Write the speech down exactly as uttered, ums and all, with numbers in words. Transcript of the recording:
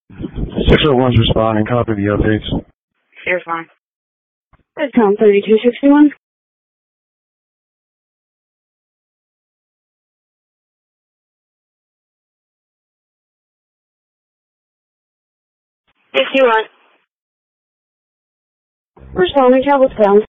six oh one's responding. Copy the updates. Here's one. Discount thirty-two sixty-one. sixty-one. Responding, tablet sounds.